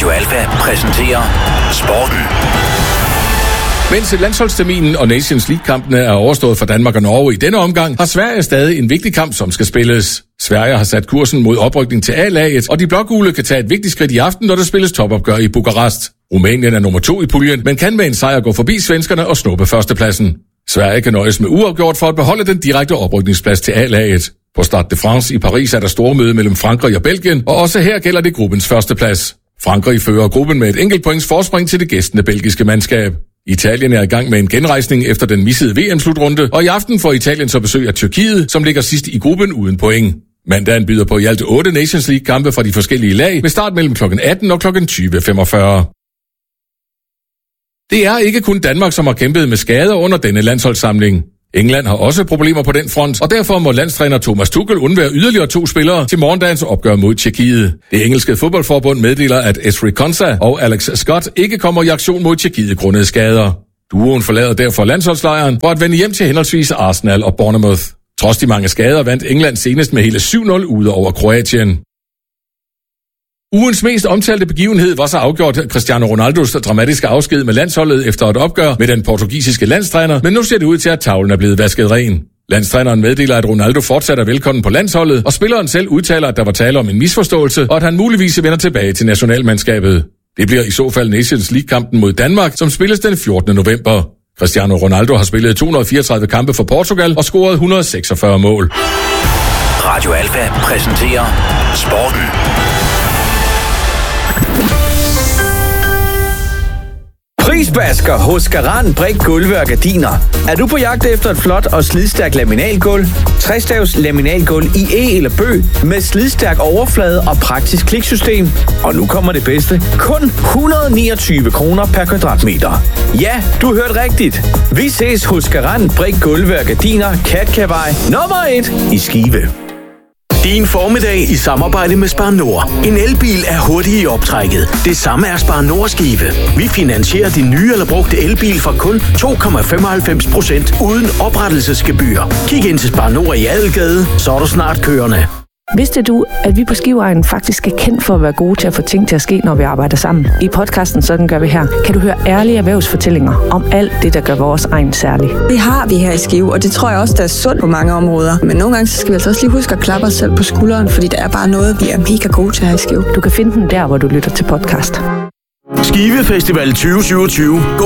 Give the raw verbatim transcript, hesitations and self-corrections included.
Radio Alfa præsenterer Sporten. Mens landsholdsterminen og Nations League-kampene er overstået for Danmark og Norge i denne omgang, har Sverige stadig en vigtig kamp, som skal spilles. Sverige har sat kursen mod oprykning til A-laget, og de blågule kan tage et vigtigt skridt i aften, når der spilles topopgør i Bukarest. Rumænien er nummer to i puljen, men kan med en sejr gå forbi svenskerne og snuppe førstepladsen. Sverige kan nøjes med uafgjort for at beholde den direkte oprykningsplads til A-laget. På Stade de France i Paris er der store møde mellem Frankrig og Belgien, og også her gælder det gruppens førsteplads. Frankrig fører gruppen med et enkelt points forspring til det gæstende belgiske mandskab. Italien er i gang med en genrejsning efter den missede V M-slutrunde, og i aften får Italien så besøg af Tyrkiet, som ligger sidst i gruppen uden point. Mandagen byder på i alt otte Nations League-kampe fra de forskellige lag, med start mellem klokken atten og klokken tyve femogfyrre. Det er ikke kun Danmark, som har kæmpet med skader under denne landsholdssamling. England har også problemer på den front, og derfor må landstræner Thomas Tuchel undvære yderligere to spillere til morgendagens opgør mod Tjekkiet. Det engelske fodboldforbund meddeler, at Ezri Konsa og Alex Scott ikke kommer i aktion mod Tjekkiet grundet skader. Duoen forlader derfor landsholdslejren for at vende hjem til henholdsvis Arsenal og Bournemouth. Trods de mange skader vandt England senest med hele syv nul ude over Kroatien. Ugens mest omtalte begivenhed var så afgjort Cristiano Ronaldos dramatiske afsked med landsholdet efter et opgør med den portugisiske landstræner, men nu ser det ud til, at tavlen er blevet vasket ren. Landstræneren meddeler, at Ronaldo fortsat er velkommen på landsholdet, og spilleren selv udtaler, at der var tale om en misforståelse, og at han muligvis vender tilbage til nationalmandskabet. Det bliver i så fald Nations League-kampen mod Danmark, som spilles den fjortende november. Cristiano Ronaldo har spillet to hundrede og fireogtredive kampe for Portugal og scoret et hundrede og seksogfyrre mål. Radio Alfa præsenterer Sporten. Prisbasker hos Garant Brik Gulve og Gardiner. Er du på jagt efter et flot og slidstærkt laminalgulv? Tre-stavs laminalgulv i E eller bøg med slidstærk overflade og praktisk kliksystem. Og nu kommer det bedste. Kun et hundrede og niogtyve kroner per kvadratmeter. Ja, du hørte rigtigt. Vi ses hos Garant Brik Gulve og Gardiner, Katkavej nummer et i Skive. Din formiddag i samarbejde med Spar Nord. En elbil er hurtig i optrækket. Det samme er Spar Nord Skive. Vi finansierer din nye eller brugte elbil for kun to komma femoghalvfems procent uden oprettelsesgebyr. Kig ind til Spar Nord i Adelgade, så er du snart kørende. Vidste du, at vi på Skiveegnen faktisk er kendt for at være gode til at få ting til at ske, når vi arbejder sammen? I podcasten Sådan gør vi her, kan du høre ærlige erhvervsfortællinger om alt det, der gør vores egen særlig. Det har vi her i Skive, og det tror jeg også, der er sundt på mange områder. Men nogle gange så skal vi altså også lige huske at klappe os selv på skulderen, fordi der er bare noget, vi er mega gode til her i Skive. Du kan finde den der, hvor du lytter til podcast. Skive Festival tyve syvogtyve.